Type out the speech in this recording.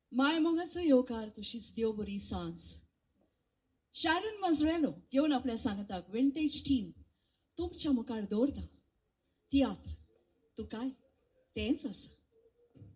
मायमोगाचो येवकार तुशीच देव बरी सांज. शॅरन मझरेलो घेवन आपल्या सांगताक विंटेज टीम तुमच्या मुखार दवरता. तियात्र तू काय तेंच आसा.